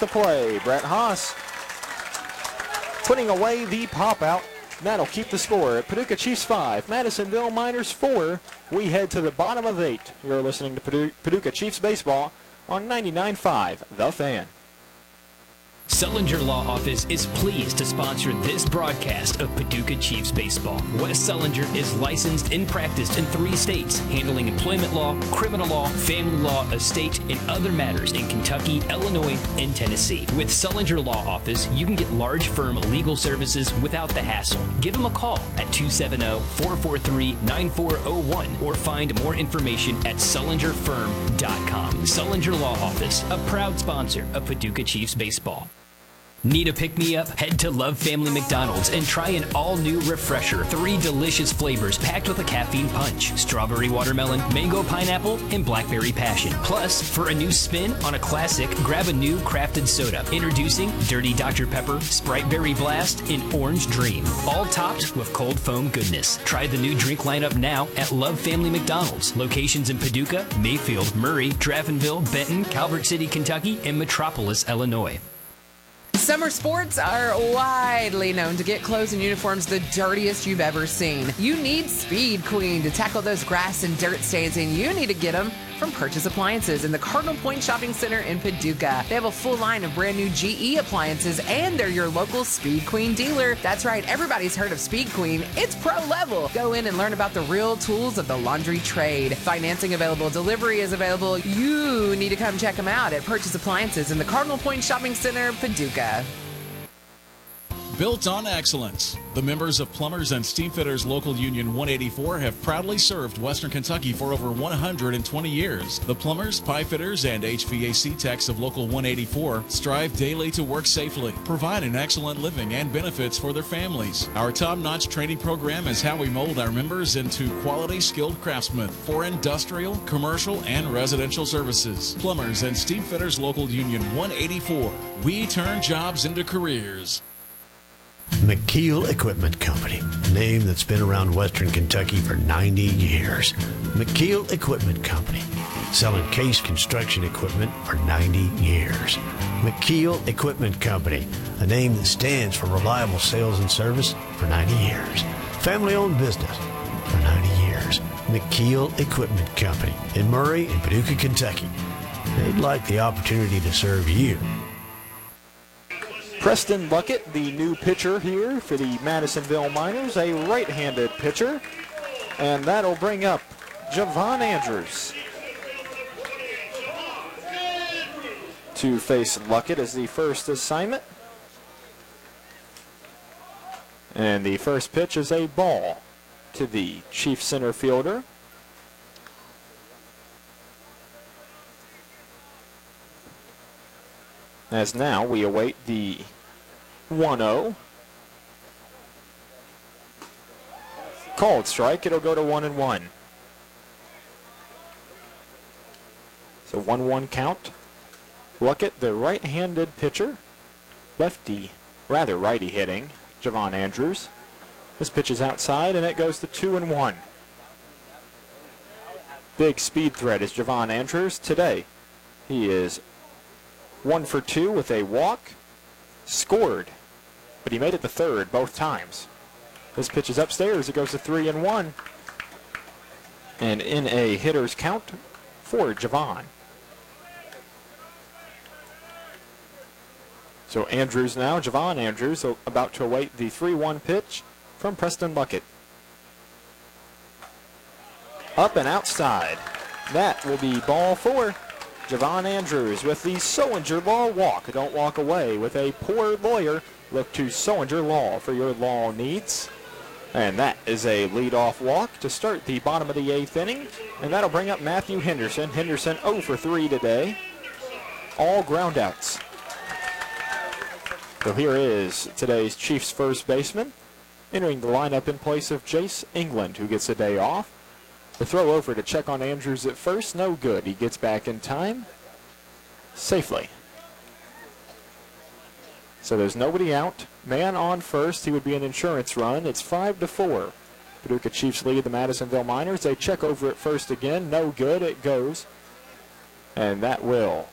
the play. Brett Haas putting away the pop out. That'll keep the score at Paducah Chiefs 5, Madisonville Miners 4. We head to the bottom of 8. You're listening to Paducah Chiefs baseball on 99.5 The Fan. Sullinger Law Office is pleased to sponsor this broadcast of Paducah Chiefs baseball. Wes Sullinger is licensed and practiced in 3 states, handling employment law, criminal law, family law, estate, and other matters in Kentucky, Illinois, and Tennessee. With Sullinger Law Office, you can get large firm legal services without the hassle. Give them a call at 270-443-9401 or find more information at sullingerfirm.com. Sullinger Law Office, a proud sponsor of Paducah Chiefs baseball. Need a pick-me-up? Head to Love Family McDonald's and try an all-new refresher. 3 delicious flavors packed with a caffeine punch. Strawberry watermelon, mango pineapple, and blackberry passion. Plus, for a new spin on a classic, grab a new crafted soda. Introducing Dirty Dr. Pepper, Sprite Berry Blast, and Orange Dream. All topped with cold foam goodness. Try the new drink lineup now at Love Family McDonald's. Locations in Paducah, Mayfield, Murray, Draftonville, Benton, Calvert City, Kentucky, and Metropolis, Illinois. Summer sports are widely known to get clothes and uniforms the dirtiest you've ever seen. You need Speed Queen to tackle those grass and dirt stains, and you need to get them from Purchase Appliances in the Cardinal Point Shopping Center in Paducah. They have a full line of brand new GE appliances, and they're your local Speed Queen dealer. That's right, everybody's heard of Speed Queen. It's pro level. Go in and learn about the real tools of the laundry trade. Financing available, delivery is available. You need to come check them out at Purchase Appliances in the Cardinal Point Shopping Center, Paducah. Built on excellence. The members of Plumbers and Steamfitters Local Union 184 have proudly served Western Kentucky for over 120 years. The plumbers, pipe fitters, and HVAC techs of Local 184 strive daily to work safely, provide an excellent living and benefits for their families. Our top-notch training program is how we mold our members into quality, skilled craftsmen for industrial, commercial, and residential services. Plumbers and Steamfitters Local Union 184. We turn jobs into careers. McKeel Equipment Company, a name that's been around Western Kentucky for 90 years. McKeel Equipment Company, selling case construction equipment for 90 years. McKeel Equipment Company, a name that stands for reliable sales and service for 90 years. Family-owned business for 90 years. McKeel Equipment Company in Murray and Paducah, Kentucky. They'd like the opportunity to serve you. Preston Bucket, the new pitcher here for the Madisonville Miners, a right-handed pitcher. And that'll bring up Javon Andrews to face Luckett as the first assignment. And the first pitch is a ball to the Chief center fielder. As now we await the 1-0. Called strike. It'll go to 1-1. So 1-1 count. Luckett, the right-handed pitcher. Righty hitting, Javon Andrews. This pitch is outside, and it goes to 2-1. Big speed threat is Javon Andrews today. He is 1 for 2 with a walk. Scored, but he made it to third both times. This pitch is upstairs. It goes to 3-1. And in a hitter's count for Javon. So Andrews now, Javon Andrews, about to await the 3-1 pitch from Preston Bucket. Up and outside. That will be ball 4. Javon Andrews with the Sullinger Law walk. Don't walk away with a poor lawyer. Look to Sullinger Law for your law needs. And that is a leadoff walk to start the bottom of the 8th inning. And that'll bring up Matthew Henderson. Henderson 0 for 3 today. All ground outs. So here is today's Chiefs first baseman, entering the lineup in place of Jace England, who gets a day off. The throw over to check on Andrews at first, no good. He gets back in time safely. So there's nobody out. Man on first. He would be an insurance run. It's 5-4. Paducah Chiefs lead the Madisonville Miners. They check over at first again. No good. It goes. And that will